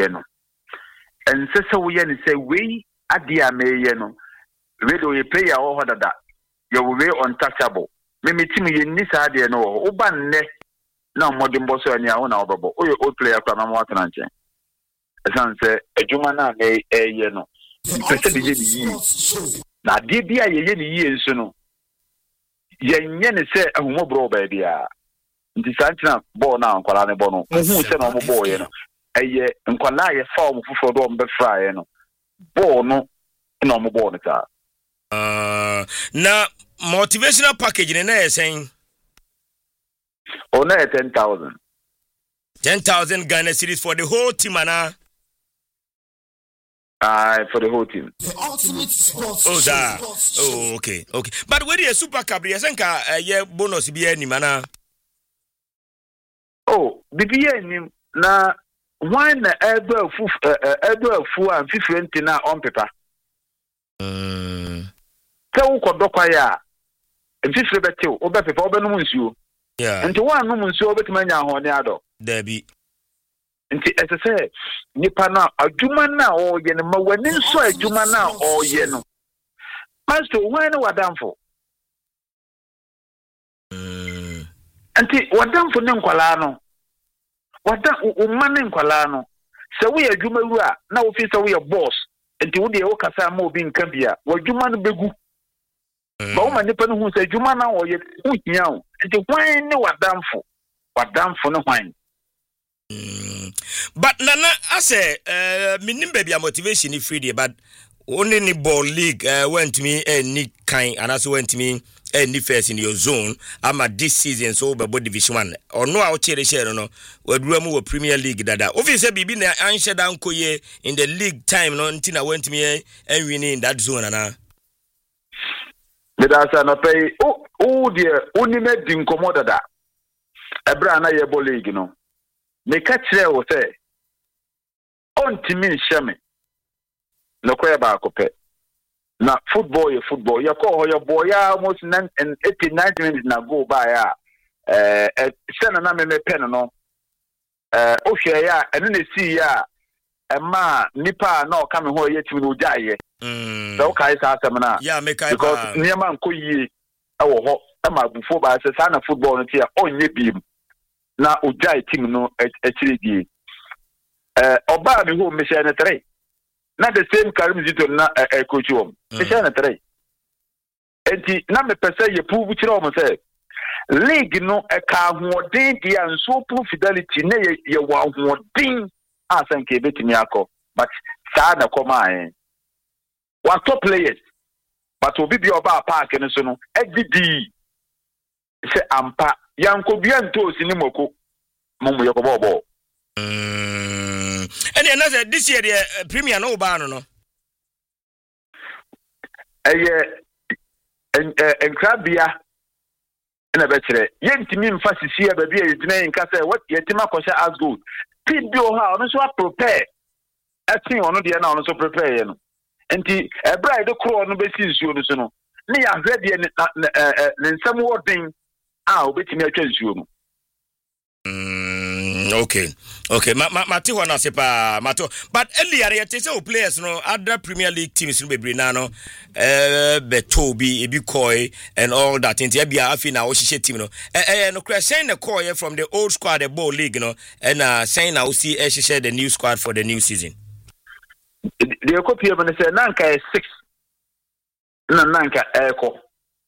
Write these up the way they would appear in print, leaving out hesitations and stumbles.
no and say so we say we adia me no radio ye player or dada you will be untouchable me team ye ni sa de no oba nne na modern boss ani a na obobo o old player kwa na mo atena nche esan say adwuma na me ye no pese de ye ni na de bia ye ni ye nso no yenye ne say ahumobro ba bia nti santina ball na nkwala ne ball no hu se na mo ball ye no eye nkwala ye fa mo fufo do mo be fra ye no ball no na mo ball ne ta na motivational package ne na yesen o na 10,000 Ghana cedis for the whole team ana for the whole team. The ultimate sports. Oh, that. Oh, okay. But where the Super Cup, I think yeah bonus be any mana. Oh, the na one ever fu and 50 na on paper. So ko dokwaya. And 50 betel, oba paper, oba no nsuo. Yeah. And to one no nsuo betimanya ho ne ado. Debi. Nti ese nipa na adwuma na o ye ne ma wani nso adwuma na o ye no pastor wan na wadamfo nti wadamfo ne nkwala no umma ne nkwala no se wo ye adwuma ru a na wo fi se wo ye boss nti wo de wo kasa ma obi nka bia wadwuma no begu ba wo ma nipa no hu se adwuma na o ye hu hia o nti wan ne wadamfo ne hwan. But Nana, I say, minim baby a motivation is free, but only the ball league went to me any kind, and also went to me any first in your zone. I'm at this season, so about Division 1. Or no, I'll share, no, we're doing Premier League. That obviously, be been answer down Koye in the league time, no, until I went to me and winning in that zone, and but as I pay, oh dear, only made the incommodada. A brand I have league, no. Me catch there was say on timi shame no kwaya ba kope na football you call your boy almost 80-90 minutes na go by send na me pen no o hwe ya eno na si ya ma nipa na o ka me ho ye timi no jaye so kai sa asem na yeah me kai because niam nkoyie e wo ho e ma bufo ba se sa na football no tia onye biem na ujai team no achiridi oba mi ho me share na 3 na the same Karim Zito na coach wom me share na 3 enti na me pese ye prove kire o mo say league no e ka hoodin dia nso proof fidelity na ye wa hoodin asanke betimi akọ but saa na koma one top players but obi bi oba park no so no egidi se ampa yanko bia ntosi ni moko mumu yakobobo and another this year the premier no ba no enkrabia na betre yentimi mfa sisi ba bia yedina nka say what yetima kwasha as good pidio ha ono so prepare atin ono de na ono so prepare ye no enti bride kro ono besi nsuo no so no ne ya hwe de ne nsam wodin obetimi atwa nsuo no. Okay. Mati ho na sepa mato. But earlier you say players no other Premier League teams no bebre na no Betobi ebi Koi and all that into bia afi na wo hihye team no. No crash saying the Koi from the old squad the ball league no and saying na wo see hihye the new squad for the new season. The copy of say nanka 6 na nanka eko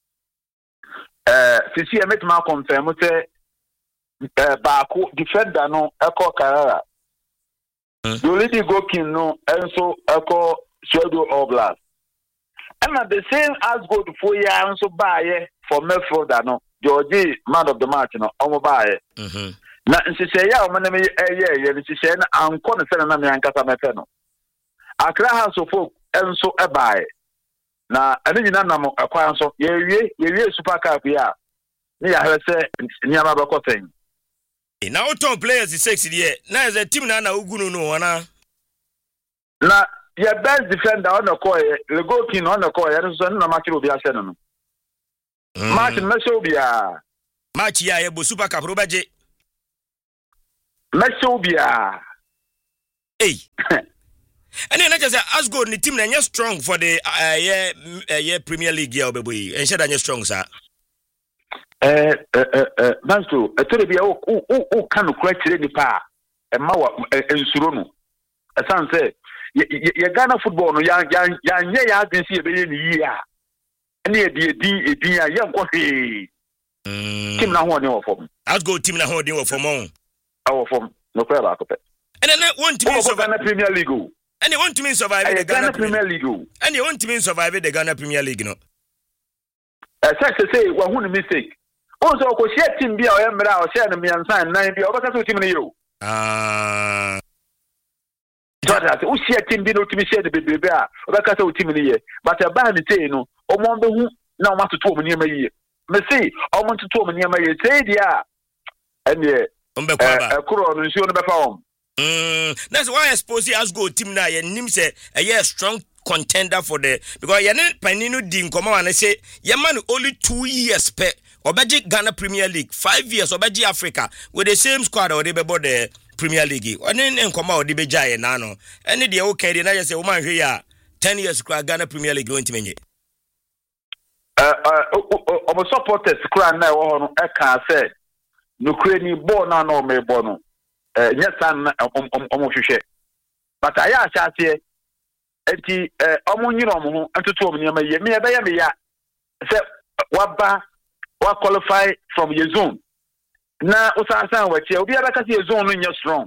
sisi emet ma confirm say baako defender no eko Carrera the lady gokin no enso eko Shadow Oblast and the same as good for ya enso baaye for midfielder no Georgie man of the match no omo baaye na nsese ya o manam ye nsese na anko ne sene na me ankasa mepe no Accra House of Folk enso baaye na ani nyina nam akwan so ye Super Cup ya ni ya hwese ni amaba koten na auto players is 6 here na as a team na ugunu no wana na your best defender on the coy the goalkeeper on the coy and so na match obi ahye no match meso obi a match ya ye bo Super Cup robaje meso obi a Hey. And then I just say Asgo the team na strong for the Premier League year obeboy. And share strong sir. Master, tell me o kan kura kire nipa e ma wa ensuro no. Esan say ye Ghana football no ya nye ya agency e be ye ni yi a. Ene edin a ye nko he. Team na ho ne wo form. Asgo team na ho ne wo form on. Our form no kwere ba akopɛ. And then want to survive Ghana Premier League. And they want to survive the Ghana Premier League. And they want to survive the Ghana Premier League, no. Say, well, who mistake? Also, ko share team bi o emra o share na miansa nan bi o baka so team ne yo. That o share team bi no team share the bebe a o baka so team ne ye. But e ba ni say no, o mo be hu na o ma toto mo niam yi. Me say, o mo toto mo niam yi say dia. Ene kuro no nsuo no be fa om. That's why I suppose he has go team now. And him say a strong contender for the because you know Panino Dim come on and say your man only 2 years per Obaji Ghana Premier League 5 years Obaji Africa with the same squad or they be about the Premier League. And then come out the be jay nano. And the okay then I just say woman here 10 years Ghana Premier League going to me. Our supporters cry now on I can say no cranny born no me bono. Yes, almost but I asked here, eti omunyiromo entutu omunyama ye me be ya say waba wa qualify from your zone na usansan wachi obi abaka say zone no nya strong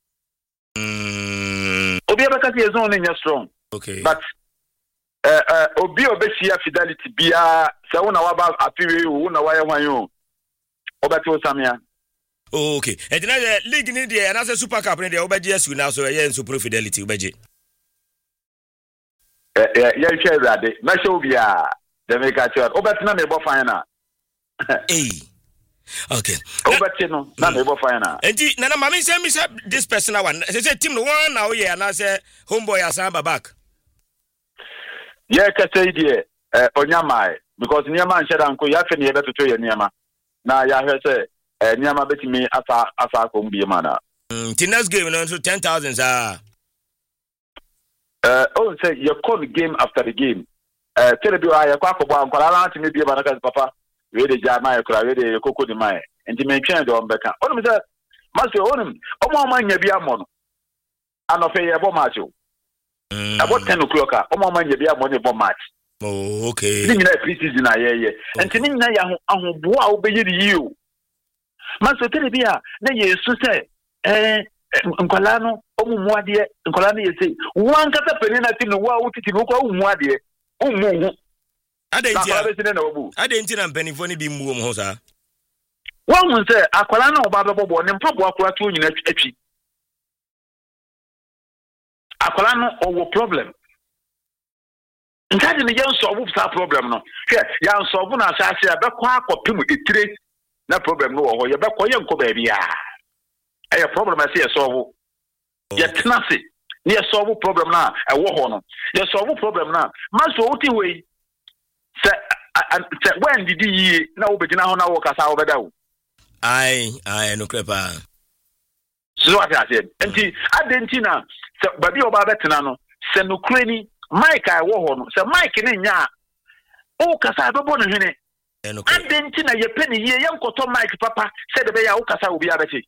obi abaka say zone no nya strong okay but obi obesia fidelity bia say una waba apiwe una waya wanyo obati osamia. Okay. And then the league in the and as a super cup in the OBGS now so yeah super fidelity OBG. Yeah, share that. Masho bia the make sure. Obetina me bo final. Hey. Okay. Obetino na me bo final. And nana mama say me say this personal one. Say team no one now yeah and I say homeboy asamba back. Yeah, ka say die onyamai because nyama nsheda nko ya fe ne ye betoto ye nyama. Na ya hwe say Nyama beti me asa kombi mana. Tinas game no 10,000 oh say you call the game after the game. Tell you I kwa kwa nkwala na me bia bana ka papa we de jama ya kura we de koko di mai. Enti me twen de ombeka. Onu say maso onu omo manya bia mo no. Anofe ye bo match o. About 10 o'clock omo manya bia mo ne bo match. Oh okay. Ni na pre-season ayeye. Enti ni na ya ahoboa obeyiri yi o. Maso telebia na yesu say nkwala no omumu ade nkwala no yesi wan kata peni na tim no wa utiti no kwa omumu ade omumu ade nti na mpanifo ni bi mmuo ho sa wan mun say akwala na oba bebo ne mpaboa akora to nyina atwi akwala no owo problem ntade ne yan solve sa problem no hwe yan solve na asase abekwa akopim etire na problem no wo ye be ko ye nko ba bia e problem ase ye solve ye tenase ni ye solve problem na e wo ho no ye solve problem na maso oti we se when did ye na wo begina ho na wo kasa wo beda wo ai no crepa so what I said enti adenti na se babi oba betena no se no kreni mike ai wo ho no se mike ne nya o kasa bebo no hwene adenti na ye peni ye yankoto Mike papa said the ya ukasa obi abechi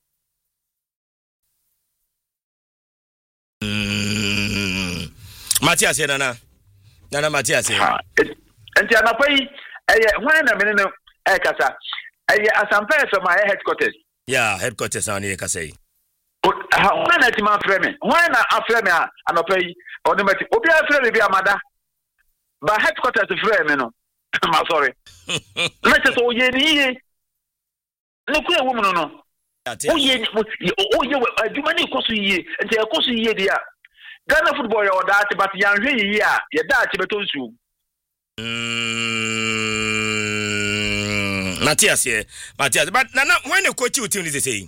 Matias nana Matias enti anapai when na me no kasa asampa from my headquarters headquarters on here kasa when na ti ma frame when na aframe anapai onimati obi aframe bi amada ba headquarters frame no I'm sorry. Let's say oh yeah ni no ku ewu no no. Oh yeah adumani koso yie enti e koso yie dia. Ghana football ya oda ati but yan hwe yie a ye da ati beto nsu. Matias but nana when the coach you team is saying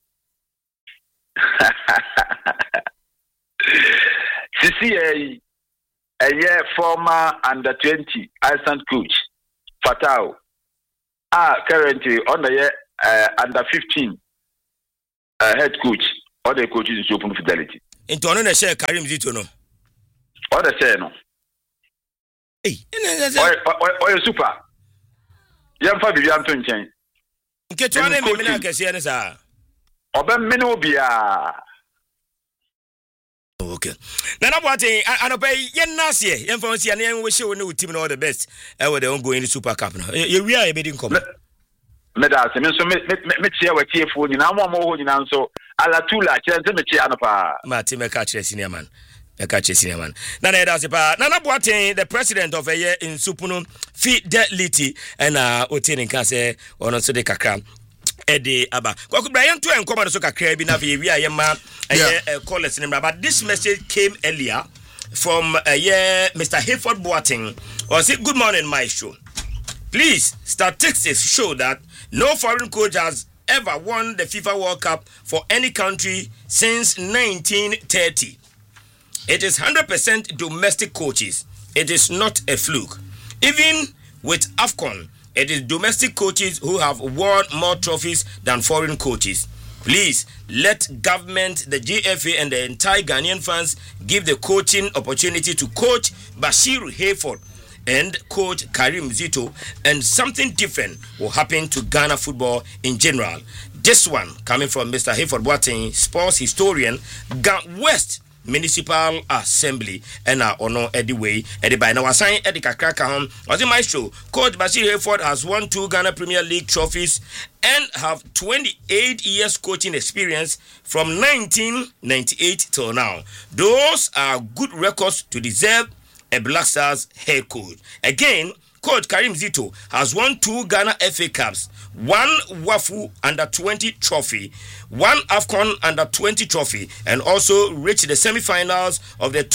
CCA a year former under 20 Iceland coach Fatao currently on the year under 15 head coach or the coach is Open Fidelity. Into ono na share Karim Zito no. All the say no. Hey, Oy super. Yamfa Bibian to nchen. Nke to na me na kese ne sa. Oba me no bia. Okay. Nana Boateng anope yen nasie yen fa sia na yen we show na team na all the best e we the ongoing Super Cup no. Ye wi a ye be din kom. Me da se me so me tie wa tie fu nyina mo ho nyina nso ala tula kire nse me tie ano pa. Ma ti me ka kire senior man. Nana Edasi pa. Nana Boateng, the president of a year in Supuno Fidelity, and Otini can say, or not so de kakra. Eddie Abba. Kwaku Brian to and come so kakra bi na fi wi ayema call us name, but this message came earlier from Mr. Hayford Boateng. Or say good morning, Maestro. Please, statistics show that no foreign coach has ever won the FIFA World Cup for any country since 1930. It is 100% domestic coaches. It is not a fluke. Even with AFCON, it is domestic coaches who have won more trophies than foreign coaches. Please, let government, the GFA, and the entire Ghanaian fans give the coaching opportunity to Coach Bashir Hayford and Coach Karim Zito, and something different will happen to Ghana football in general. This one coming from Mr. Hayford Boateng, sports historian, West Municipal Assembly, and ono anyway Eddie by now assign Eddie Kakraka home was in my show. Coach Bashir Hayford has won 2 Ghana Premier League trophies and have 28 years coaching experience from 1998 till now. Those are good records to deserve a Black Stars head coach. Again, Coach Karim Zito has won 2 Ghana FA Cups, 1 WAFU Under-20 trophy, 1 AFCON Under-20 trophy, and also reached the semi-finals of the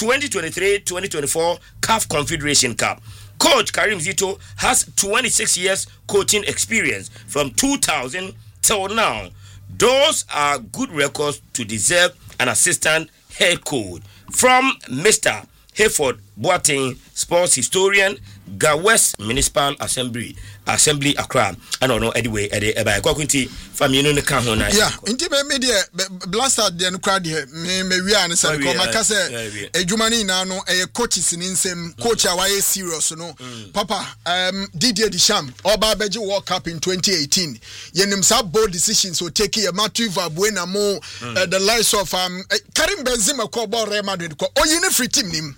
2023-2024 CAF Confederation Cup. Coach Karim Zito has 26 years coaching experience from 2000 till now. Those are good records to deserve an assistant head coach. From Mr. Hayford Boateng, sports historian, West Municipal Assembly Accra. I don't know anyway by Kwakunti from you know the can na. Yeah, inti me media blaster the crowd here me we an say because my say ejumani na no coaches in nsem coach a why serious no. Papa Didier Deschamps oba beji World Cup in 2018. Yenim sa bold decisions so take here Mathieu Valbuena mo the likes of Karim Benzema ko ball Real Madrid ko oyini free team nim.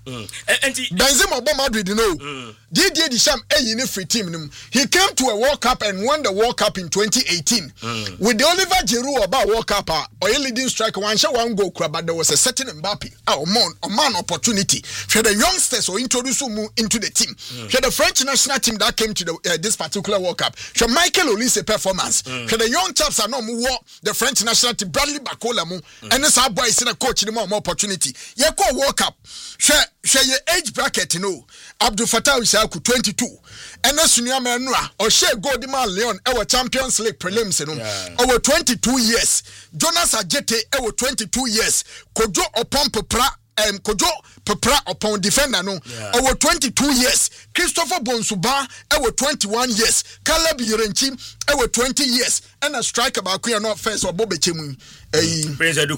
Benzema ball Madrid no. Didier Deschamps oyini free team nim. He came to a World Cup and won the World Cup in 2018 with the Oliver Giroud about World Cup. Or leading striker one goal, but there was a certain Mbappe. A man opportunity for the youngsters or introduce them into the team. For the French national team that came to this particular World Cup. For Michael Olise performance. For the young chaps are no more the French national team Bradley Bacola and this boy is in a coach more opportunity. You call World Cup. Share your age bracket, you know. Abdul Fattah Issahaku 22. And that's Sunyama or Shea Goldiman Leon, our Champions League prelims, you know. Over 22 years. Jonas Ajete, our 22 years. Kojo upon Pepra, Kojo Pepra upon defender, no. Over 22 years. Christopher Bonsuba, our 21 years. Caleb Yerenchi, our 20 years. And a striker about Queer North Fence or Bobby Chimu. Prince Edu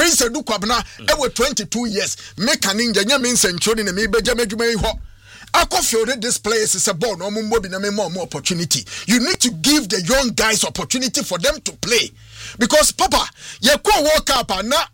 Kwabena, our 22 years. Make an India means and showing me Benjamin. Akofio, this place is a ball, no more opportunity. You need to give the young guys opportunity for them to play. Because Papa, you go World Cup and now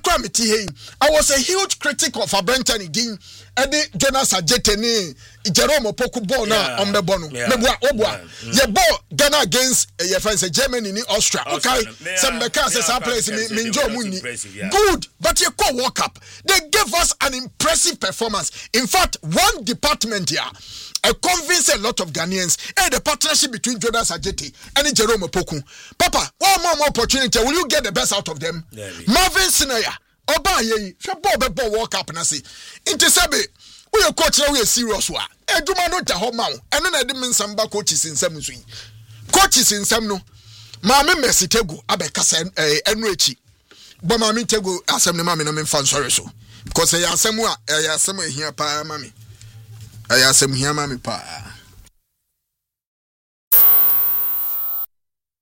I was a huge critic of Abrentani Dean, Eddie Jonas Ajetene, Jerome Opoku Bona on the Bono. You bought Ghana against your friends Germany in Austria. Okay, some because some place Minjo Muni. Good, but you go World Cup. They gave us an impressive performance. In fact, one department here. I convince a lot of Ghanaians the partnership between Jonas Ajete and Jerome Opoku. Papa, one more opportunity. Will you get the best out of them? Marvin Sinaya, Oba ye, Shabo World Cup Nasi. Intersabe, we are coach now we are serious one. Edumano Tahoma, and then I didn't some back coaches in some swing. Coaches in some no. Mammy Messi Tego, Abekasa Enrichi. But Mammy Tego, Assembly Mammy, I'm in fan sorry so. Because I am somewhere here, Pa Mammy. I asked him here, Mammy Pa.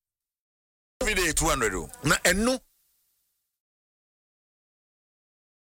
Every day 200. And no.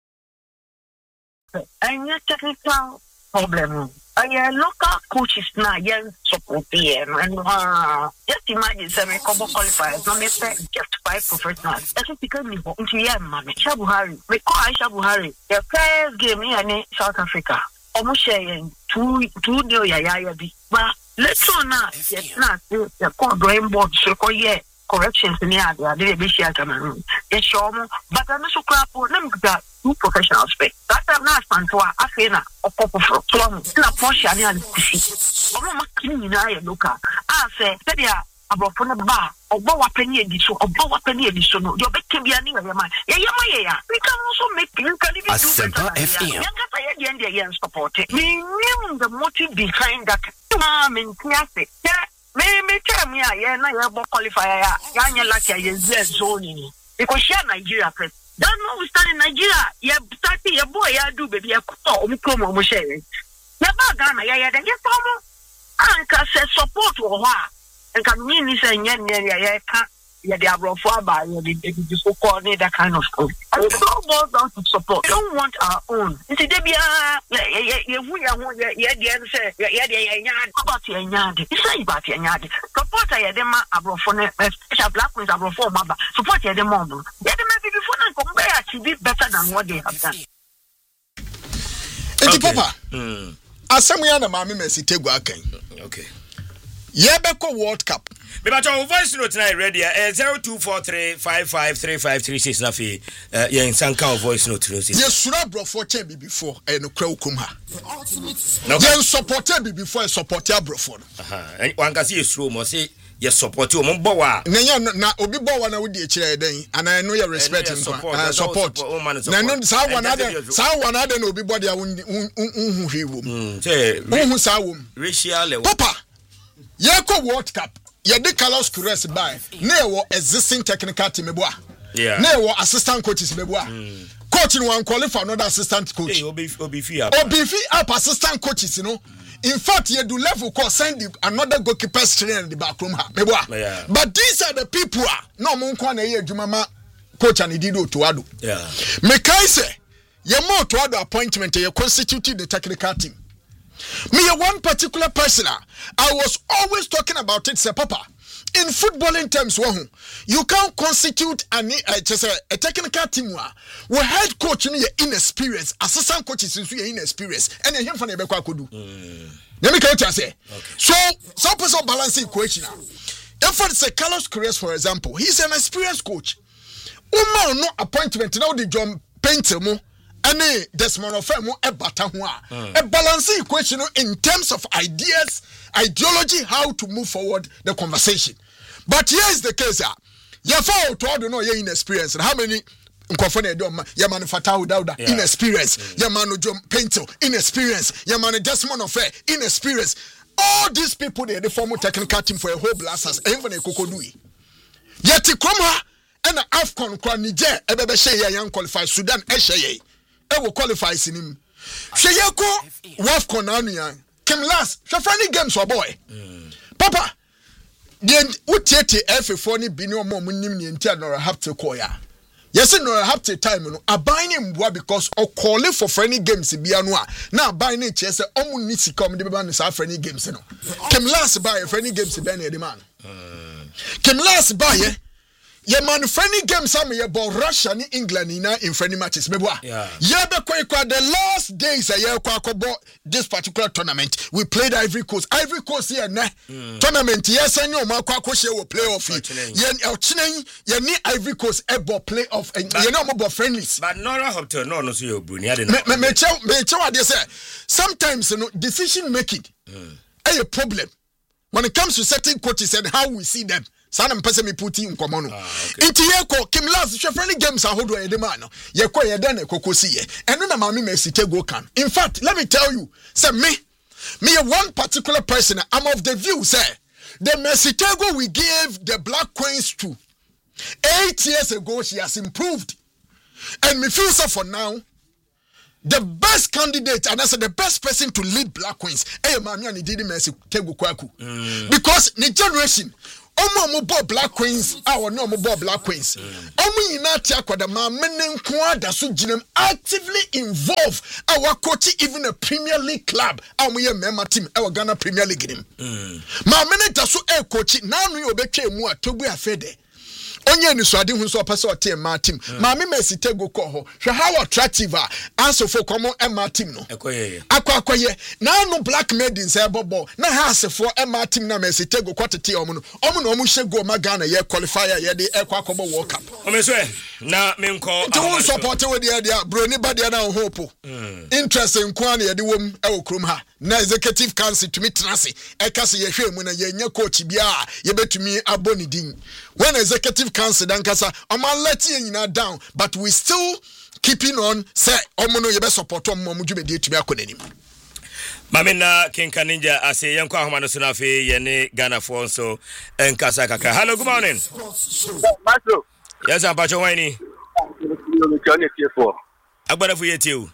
and your technical problem. Local coaches now, young support here, and just imagine 7 couple qualifiers, no matter just 5 professionals. That's because we go into Yamman, Shabuhari, we call Shabuhari, the first game here in South Africa. Almost sharing 2 new Yaya, but let's now, yes, not the call brain board, so corrections in the area, they be shared Cameroon. It's shown, but I'm also crap for them. 2 professionals pay. That time na Santoa Afena Okopo from na Porsche and Kusi. Omo makini na ye local. Say dia abrofo na ba obo wapani ediso no. Yo bekem bia ni we man. Ya. We can also make you can even do better. Yanga ya support. We knew the motive behind that. Men kiase. Me tell me ya na ya bo qualifier ya nya like ya zone because share Nigeria first. Don't know we start in Nigeria. You start your boy, you do baby. You come on, share. You bag Ghana, ya then you come. And can say support or what? And can mean this and ya can't. Yeah, they are brought for by the so coordinate that kind of stuff. And it's all boils down to support. We don't want our own. You see, they be support them abroad for special black queens abroad for mother. Support them more. Yeah, they may be before and compare to be better than what they have done. Eti Papa. Asamuya na mami Messi Tegwa akan. Okay. Yebeko World Cup. But our voice note tonight ready 0243553536 na fi yen sanka voice note no yes sura bro for chebi before e no kra ukum ha yen support be before e support bro for and one can see slow mo say yes support o mo bo wa na obi bo wa na wo di e kire den and I know you respect him support na no sa one other na obi bo dia hu hwewo say hu sa wo racial level Papa Yeko World Cup Yedi Carlos Queiroz by Newo existing technical team meboa. Yeah. Newo assistant coaches meboa. Coach in one qualify another assistant coach. Hey, Obi free up assistant coaches, you know. In fact, you do level call send another goalkeeper trainer in the back room. Yeah. But these are the people no munkwana ye jumama coach and Dido Tuado. Yeah. Mekaise ye more Tuado appointment ye constituted the technical team. Me one particular person, I was always talking about it, say Papa. In footballing terms, you can't constitute a technical team. We head coach in inexperience, assistant coaches in inexperience, and him from the Bekwa could do. Let me say. So some person balance equation. If it's a Carlos Queiroz, for example, he's an experienced coach. No appointment now the John Painter mo. Any Desmond Ofemo a balance equation in terms of ideas, ideology, how to move forward the conversation. But here is the case. You found to know your inexperience and how many Yamano Fatau Dauda inexperience, Yamano John Painter inexperience, Yamano Desmond Ofemo inexperience. All these people they the former technical team for a whole blasters even a Kokodui. Yet Kroma and Afcon Niger Ebebe Shea young qualified Sudan Esheye. I will qualify in him. Sheyeko Wafcon Anuyan. Kim last. Shafrani games for boy. Papa. Then Utiete F4 Bino Momunim Nintia nor have to koya. Yes, no have to time no. A buying him because or calling for friendly games in Bianwa. Now buying it chess omunisi come the man is our friendly games no. Kim last buy friendly games in Benny the man. Kim last buy ye man friendly games some ye about Russia and England in friendly matches meboa. Yeah be the last days a year kwa this particular tournament we played Ivory Coast here na tournament yes and you ma kwa share we playoff ye ni Ivory Coast ebo playoff ye no mo friendlies but Nora Hotel no so you Bruni ade me say sometimes you know decision making a problem when it comes to certain coaches and how we see them. Sana mpese mi puti nkomono. Inti yeko Kim last friendly games ahodo ye de man no. Yeko ye den ekokosi ye. Eno na mami Messi Tegwa kan. In fact, let me tell you, say me one particular person I'm of the view say the Messi Tegwa we gave the Black Queens to 8 years ago she has improved. And me feel so for now the best candidate and I said the best person to lead Black Queens. Mami and Didi Messi Tegwa kwaku. Because the generation Omo Bob Black Queens, our no Bob Black Queens. Omo Yinati Akwadama, menen kwada so jinem actively involved our coach even a Premier League club. Our member team, our Ghana Premier League game. Ma menen daso coach now you obeke mu atobu afede. Onye ni so ade hu so pese o team ma team. Ma me Messi tego ko ho. Hwe how attractive answer for common ma team no. Akwaye. Now no black made in say bobo. Na ha for ma team na Messi tego kwatete omo no. Omo no omo hye ma Ghana ye qualifier ye de ekwa kobo World Cup. Omeswe na me nko to support we dia bro ni ba dia na hope. Interest nko na ye de wom e wo krom ha. Na executive council to me trase. E ka se ye hwe mu na ye nya coach bia ye betumi aboni din. When executive council dan kasa oman let you down, but we still keeping on say omono ye be support omo dwumedi etumi akonanim. Mamina Kinka Ninja ase yanko ahomano so na fe ye ne Ghana for so enkasa kaka. Hello, good morning. Maso. Yes, I'm Pacho Wini. Agbara fu ye tiu.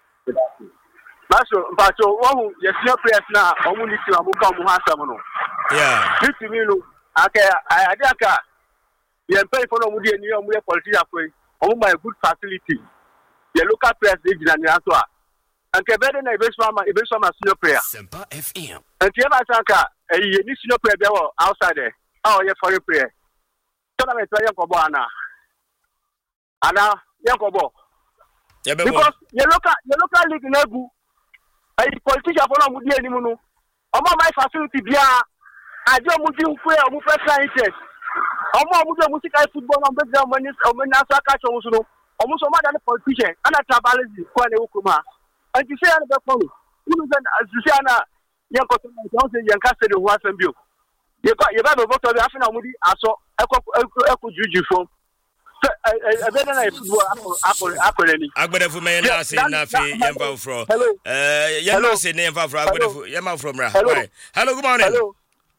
Maso, Pacho, wo ye senior players na omo ni ti amuka omo hasam no. Yeah. Fiti mi no aka ye pay for omo die ni omo ye politician ko omo my good facility. Ye local players dey gina ni aso a. Anke bede na ebeswa senior player. Sempa FM. Anke ba sanka ye ni senior player be outside there. Ah ye foreign player. Tournament ye ko bo ana ye ko bo. Because ye local league na gu. Ay politician for omo die ni mu no. Omo my facility bia ajo mu di nfu e omo fe science. Omo do music football on be down when omo na so aka cho so no. Omo so ma da politician ana tribalism ko na wukuma. And you say I'm the phone. You say I'm young cotton, young custody who has been built. You got a vote of the African Moody, I saw Echo Juju from. I better not apple. I better for me and say nothing. Yamba from. Yamba say name for Yamba from. Hello, good morning.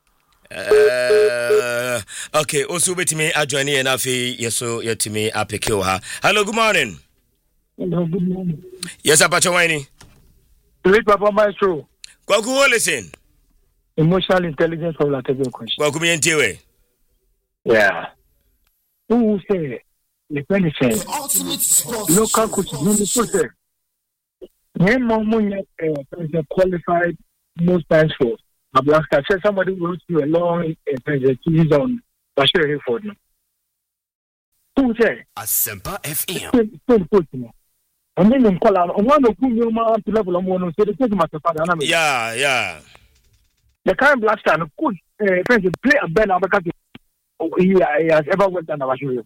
Okay, also with me, I join you enough. Yes, so you're to me, I pick you. Hello, good morning. Hello, good morning. Yes, Apache Wini. Great Papa Maestro. Kwaku listen. Emotional intelligence of Latego question. Kwaku mi entiwe. Yeah. Who say the benefit? Local coaches, no the process. When Momunya is qualified most times for Ablaska, said somebody who to a long season on Bashir Hayford. Who say? Asempa FM. And then in Kola, on one of whom you to level on one, so the same matter. Yeah. The current Blaster could play a better because he has ever went on our show.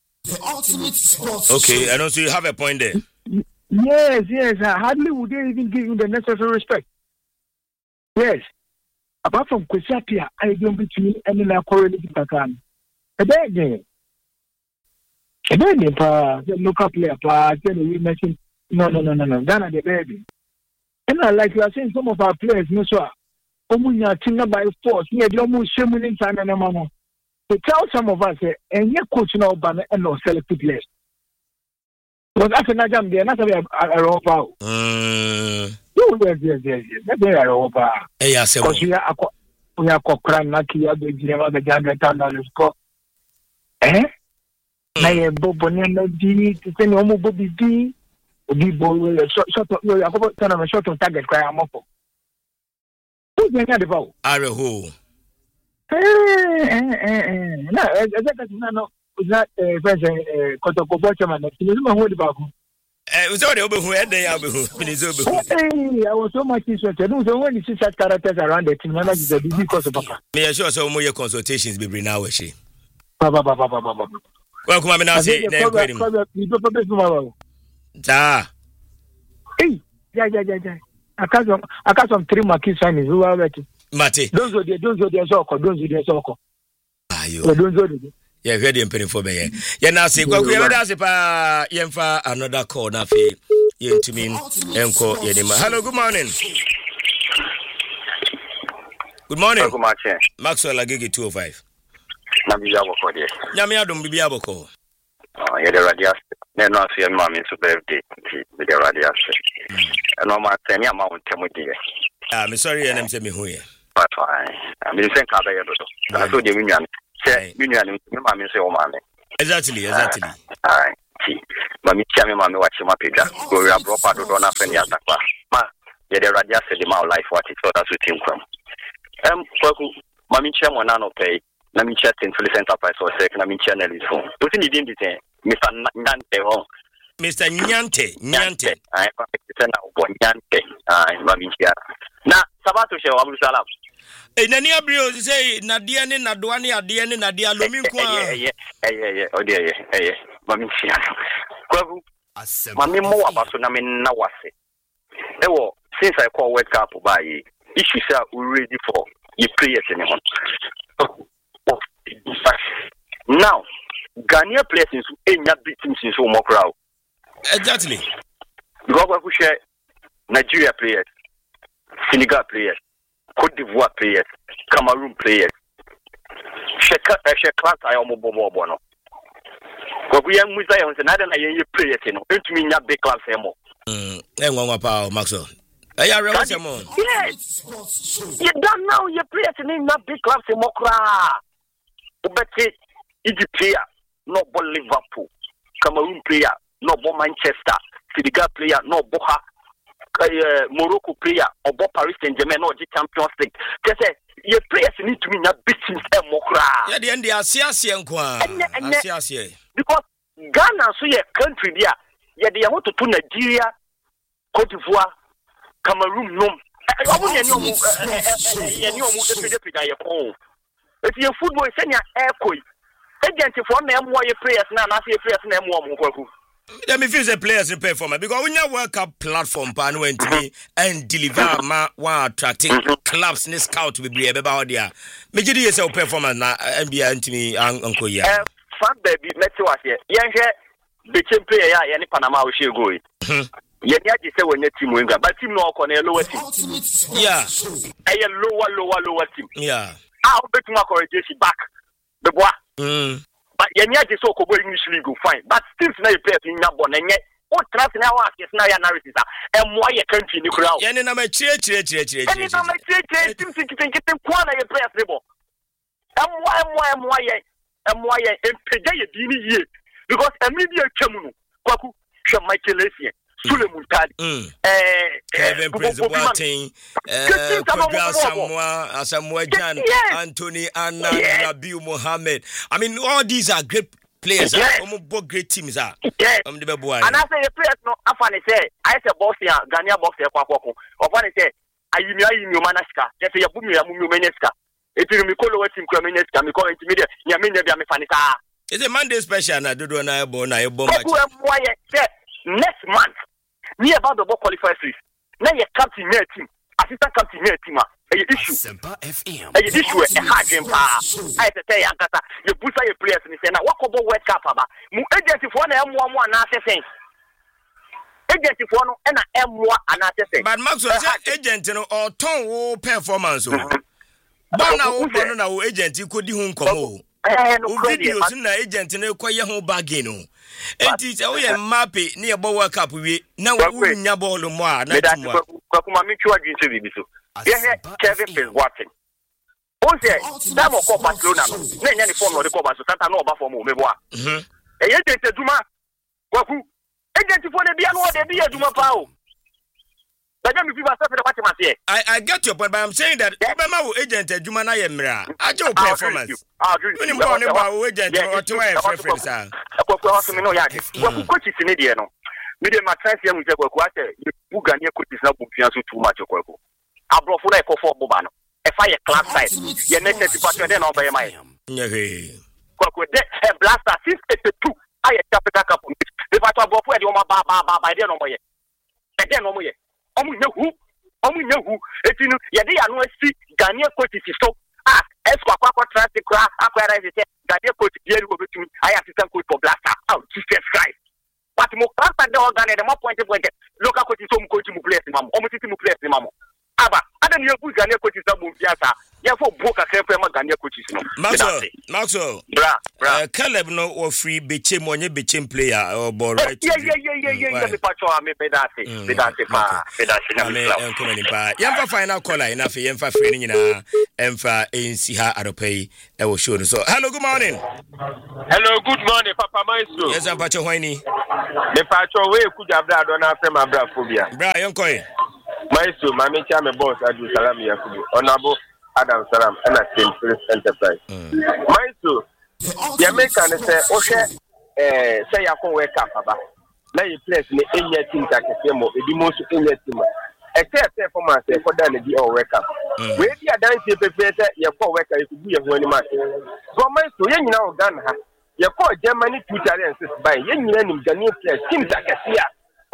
Okay, and also you have a point there. Yes. Hardly would they even give you the necessary respect. Yes. Apart from Kwesiapia, I don't between any correlated pattern. A bad game. A baby, local player, you mentioned no. Ghana the baby. And like you are saying, some of our players, no sir, Omunya Tina by force, near the almost shaming time and a mama. To tell some of us, and your coach now ban and no selected players. But after Najam, they are not a robber. Yes. That's a robber. Yes, because we are crying, like you are the Ghana town. Na ye bobo na di te ni omo bobi di obi bo short yo akobo tana me short on target kwa amofo who dey na the ball areho na exactly no that president kotoko bochama na kini ma hold back we say obe hu e dey abehu me say obe hu I was so much interested no so when you see such characters around the team na is a big cause of papa me sure so mo ye consultations be bring now we she baba well, come on, now say name for him. Ja. Hey, yeah. I can't some 3 marquee signings. Who are ready? Mate. Those are the soccer. Ayo. Yeah, ready and penny for me. Yeah, now say, go pa yemfa another call na fe yentumi enko yedema. Hello, good morning. Good morning. Maxwell Agege 205. Na biya boko de. Nyame adom biya boko. Oh, ye de radias. Ne no afi ma me so birthday. Be de radias. No ma tani ama wontemu de. Ah, me sorry and am say me hu ye. But I mean think ka be ye do. Na so de mi nwan. Say, you know, mommy say, oh, mommy. Exactly. Alright. Mammy, Chammy, mammy, watch my picture. Go, you have brought out on a penny at the class. Ma, yeah, the radio said the amount life what it's what as with him from. Mammy, Cham, no pay. Nami chat in Phyllis Enterprise or second, Nami channel is home. Don't you need it, Mr. Nyante home. Mr. Nyante. I Nyante. Mammy here. Now, Sabato show, I'm Salam. In any abrio, say Nadia Nadwani, Adian, Nadia Lumiqua. Yeah. Oh, dear, yeah. Mammy here. Mammy more about Sunami Nawase. Since I call Wake Up by issues are ready for your prayers anyone. Now, Ghanaian players in your big teams in so more crowd. Exactly. Robert Boucher, Nigeria players, Senegal players, Cote d'Ivoire players, Cameroon players. Class I am Bono. But we are Musayan and other players, you know, to me, not big clubs anymore. Maxwell. Yes. You don't know your players in not big clubs anymore. But Egypt player, no ball Liverpool, Cameroon player, no ball Manchester, Senegal player, no Boha, Morocco player, or ball Paris Saint-Germain, no the Champions League. Just say your players need to be not big teams anymore. Yeah, the end of the because Ghana, so your country there, yeah, they want to put Nigeria, Cote d'Ivoire, Cameroon, no. If your football is any air coy, agent for them more players now, not your players name more. Let me feel the players in performance because when you work up platform pan went to me and deliver my one attracting clubs in scout will be about there. Major is our performance now and be to me uncle ya. Fat baby, let's watch here. Yeah, the team player, any Panama will show going. Yeah, you say when your team wins, but team no on a lower team. Yeah, a lower team. Yeah. I'll bet my correlation back. The boy. But you need to so go English league fine. But still now you play in your born and yet what trust now is now your narrative and why you country in the crowd. And then I'm a cheer. And then I'm a cheer, team thinking corner your players label. And why and pay ye because a media chamu Kwaku Michael Essien. Suleiman Kadi, Kevin Prince Boateng, Samuel Jan, Anthony Anna, Rabiu Mohammed. I mean, all these are great players. Both great teams are. I'm the boy. And I say the players no. After say, I say boss here, Ghana boss here, Kwako. After say, I you manaska. Just say you bumi you meneska. If you me call over team meneska, me call intermediate. You mean you me fanisa. It's a Monday special. Na do na ebo next month. Me about the ball qualifiers list. Now you captain your team, assistant captain your team. A issue. A issue. A hard game. I say, you push your players and say, now what about World Cup? Mu agency for na M1 assessing. Agency for no and M1 assessing. But Maxwell agent no or ton performance. But now na agent you could do come. Videos na agent na kwa ye ho bargain. Enti se wo ye mape na ye bo World Cup we na wo nya ball mo a na timu a kwa ma mitwa dwin se bibi so ye Kevin Prince Boateng o se da mo ko Barcelona no na nya ni form no de ko ba so tanta na oba form o mebo a e ye de teduma kwaku agent for na bia no de bia duma pa o I get your point, but I'm saying that Obama agent Juma na yemra. Ajo performance. When you born about agent or to a reference. Coach is in India no. Me dey my trans here with the Kwate. You Ghanaian coach is not booking too much of Kwako. Abrofo na ko for Bobano. E fire class side. Ye next department dey no by my. Kwako dey blaster 682. I capital cup. The battle Abrofo dey o ma ba dey no moye. E dey no moye. Omu nyehu etinu yede ya no asi Ghanaian coach so esco akwa trust kra akwara ise Ghanaian coach dey go betumi I assistant coach for Blaster Jesus Christ but mo class dey organize the more point local coach so mo coach mo players mamo omo titi mo players mamo aba ada ne yabu Ghanaian coach so mo fiasa ya fo boka krepe ma Ghanaian coaches no Maxwell. Bra. Caleb no or free became one became player or ball right. Yeah. Me pacho me pedate. Yamfa final caller enough yamfa free ni na emfa ensi ha adopai e wo show so. Hello, good morning. Hello, good morning, Papa Maestro. Yes, I'm pacho hwani. Me pacho we kuja bra do na afema bra phobia. Bra yonkoi. Maestro, mama cha me boss adu salam yakubu. Honorable Adam Salam and a Simple Enterprise. Maestro, the American say, say you can wake up, Papa. Now you place me in your team that is more, the most in your team. Except performance for them to all wake up. We are dancing prepare your poor worker if you have one match. So, Maestro, you know, Ghana, your poor Germany 2 talents by young Ghanaian players, teams that can see.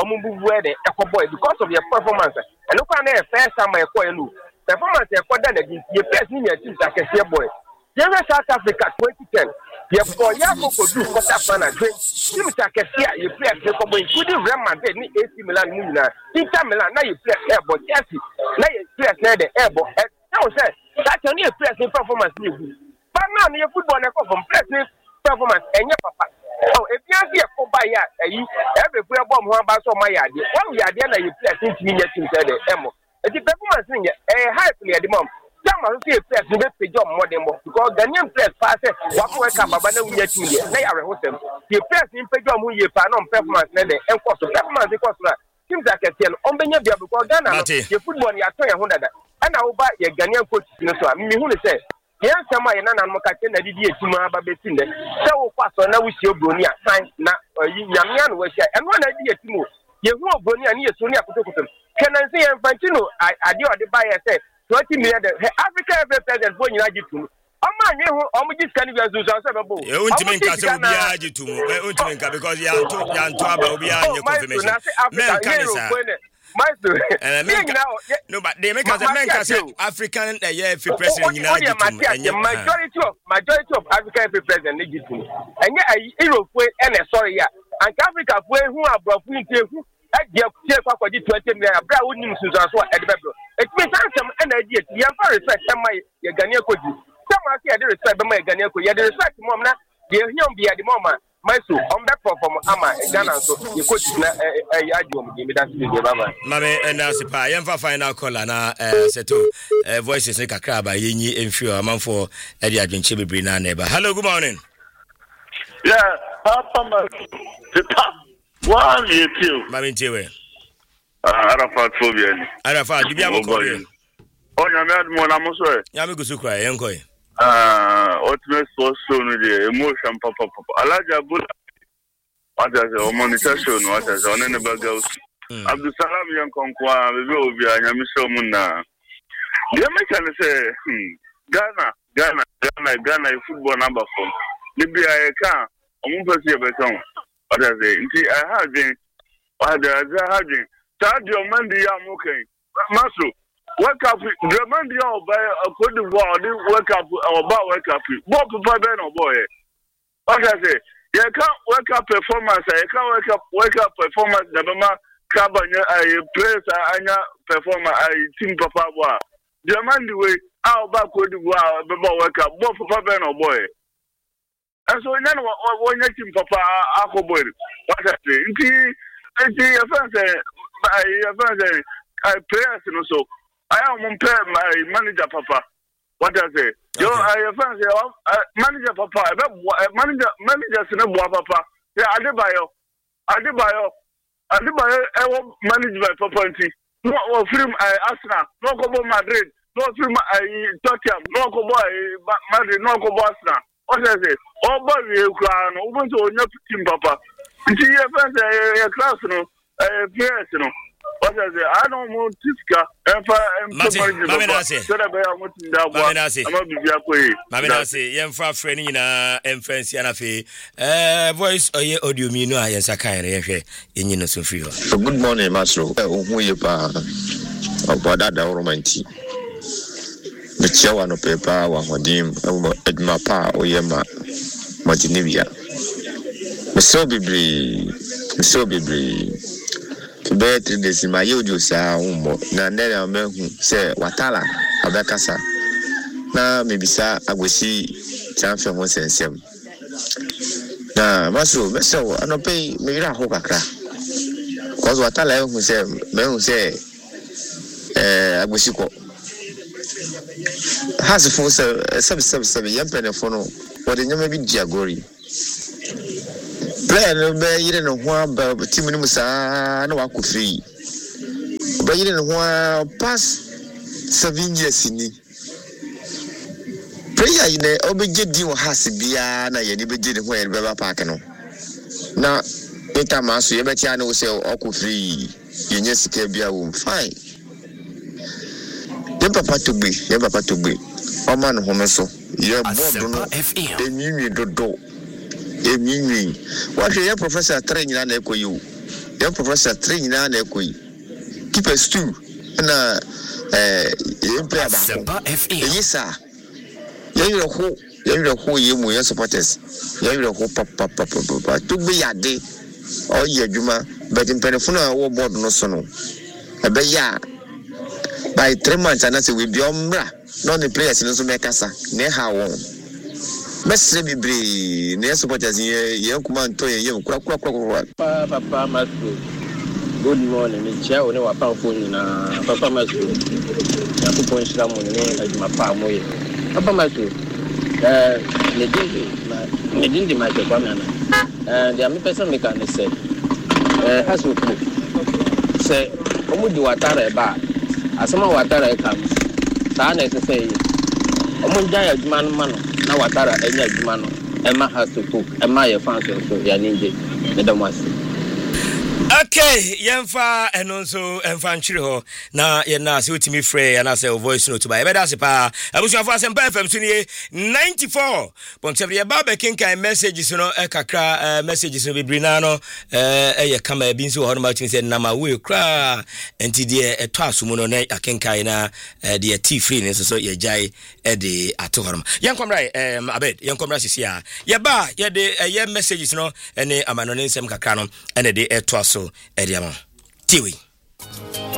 Because of your performance, and look on there, first time I call you. Performance against your best in your team like a share boy. South Africa 2010. Your boy Yako could do quarter final. Teams like a share, you play a couple, including Real Madrid, AC Milan, Inter Milan. Now you play airborne, Chelsea. Now you play the airborne. Now say that's only a pressing performance. But now your football from pressing performance and your papa. Oh, if you see a Kobaya, every player bomb who about so my idea. One year, then you play since you get into the Emo. It's a performance thing, a high play at the moment. Some of the players will be job more than more because Ghanaian players pass it. What work up about no year to year. They are with them. The players in Pejom who you pan on performance, and cost of performance because seems like a tell on Benya because Ghana, your football, you are 200. And I will buy your Ghanaian coach. Me who say. Yes, some are not Mokatan, I did to my baby. So fast on now we see Brunia sign now, Yamian was here, and one idea to move. You know, Brunia near Sonia Kutukum. Can I say, Infantino? I do the buyer say 20 million Africa every president for United to. Just can you do something? You won't make us to because you are to confirmation. No, but they make us African president. Majority of African president and Europe and sorry, and Africa who are brought into. I give 20 million. Bra wouldn't use as well at the Bible. It means some energy. You have to respect some my Ghanaian could do. Some are here to respect my Ghanaian could. You respect Mona, the young be at the moment. My soul, on that from Ama, Ghana, so you could give me that. Mamma and Nasipa, I am for final caller now. Seto voices like a crab. I yini in few a month for Eddie Adrian Chibibrina neighbor. Hello, good morning. Yeah, Papa, one year too. Mammy Tewe. Arafat phobia. Arafat, you have a call. Oh, you made Monamoso. Yamikusuka, Yanko. Ultimate source emotion, Papa. Alaja Buddha. What is a monetization? What is on any bagels? Abdul Salam Yankonkwa, we will be a Yamiso Muna. The American say, Ghana, football number 4. Libya, I can't. I'm going to see a better. What is it? I had been. Sadio Mandi, I'm okay. Maso, wake up. The Mandi, I'll buy a good word. Wake up, about wake up. What Papa Ben or boy? What I say? You can't wake up performance. You can't wake up performance. The Mama Cabana, I place, I performer, I team Papa. The Mandi way, I'll back with the wake up. What Papa Ben or boy? And so then one team Papa Ako boy. What I say? I pray so I am my manager Papa. What I say? Yo, I fancy manager Papa. Manager Papa. Yeah, Adebayo. I will manage my property. No film Arsenal. No go Madrid. No film Tottenham. No go Madrid. No go Arsenal. What I say? All boy we cry. No, we want to team Papa. See your friends, a class, no, players, no. What I say, I don't want Tiska, and Maminasi, young far friend in a friends, Yanafi, voice or your audio, me no, I am Sakai, in Yinosufio. Good morning, Master. Who you are about that romantic. The chair no paper, one of them, Edmapa, or Yama, Martinivia. So be better this in my usual na nene me say watala abekasa na maybe sa I will see champion ho sensem na maso meso anope me ira ho kakra cause watala hu se me hu se agusiko has for sub yempene for no what the nyama bi diagori player no be yire no ho aba team ni musa na wako free be yire no ho pass 7 years ni player ine obeje di wo has bia na ye ni beje ni ho ye be ba park no na eta maso ye be tia na wo se wako free yenye sika bia wo fine ye papa to be o man ho meso ye board no enyi dodo enyi what ye professor train na ekoyi ye professor train na ekoyi keeper stew na ye play ba yesa ye ho ye mu ye supporters ye ho papa to be yade o ye adwuma but in penefuna wo board no so no ebe ya by 3 months and say we be omra no the players no so make asa ne ha won mesre bibre ne supporters ye kuma nto ye kura papa masu good morning ni chia one wa pa phone na papa masu ya ko pon shira mo ne aduma pa mo ye papa masu ne dindi ma je kwa na dia me person make an say hasu ko say omudi watara ba asema watara ekam saa na ese omunja ya adwuma no ma no na watara enya adwuma no ema hasuku ema ye fans so ya ninje ne damasi okay yemfa enonso emfa nchire ho na ye na se otimi free ya na se voice note ba ebe da se pa abusuafo Asempa FM sunie 94.7 ye ba be kinkan messages no kakra messages no bebrina no ye kama bi nso ho no ma timi se na ma we kra enti de eto asumu no na akinkan na de tea free ne so ye jai e de ato ho no yankomra abed yankomra sisia ye ba ye de ye messages no ene amano ne nsem kakra no ene de eto so Ediamo. Tiwi.